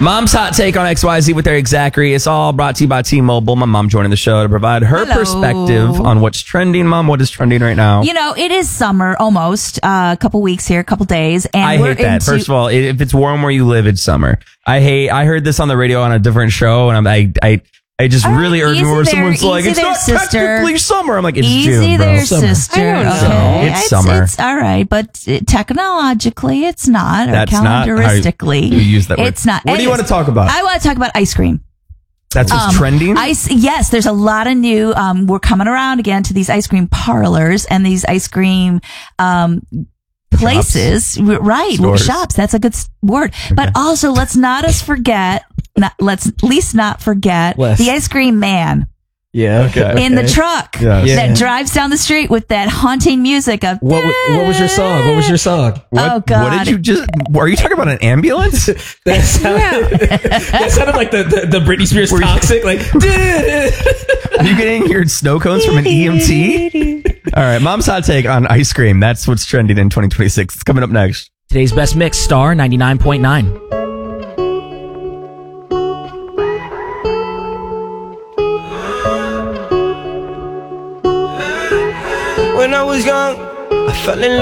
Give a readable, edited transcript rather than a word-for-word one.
Mom's hot take on XYZ with Eric Zachary. It's all brought to you by T-Mobile. My mom joining the show to provide her perspective on what's trending. Mom, what is trending right now? You know, it is summer almost. A couple weeks here, a couple days. And I hate that. First of all, if it's warm where you live, it's summer. I heard this on the radio on a different show, and I just really irked me where someone's like, it's not technically summer. I'm like, it's June, bro. Easy there, sister. Okay. It's summer. It's all right, but technologically, it's not. Or That's calendaristically, not how you use that word. It's not. What do you want to talk about? I want to talk about ice cream. That's what's trending? Yes, there's a lot of new, we're coming around again to these ice cream parlors and these ice cream, places, right? Shops. That's a good word. Okay. But also, let's at least not forget the ice cream man. Yeah. Okay. In the truck that drives down the street with that haunting music of. What was your song? What was your song? Oh God! What did you just? Are you talking about an ambulance? that sounded like the Britney Spears Toxic. Like, are you getting your snow cones from an EMT? All right, Mom's hot take on ice cream. That's what's trending in 2026. It's coming up next. Today's best mix, Star 99.9. When I was young, I fell in love.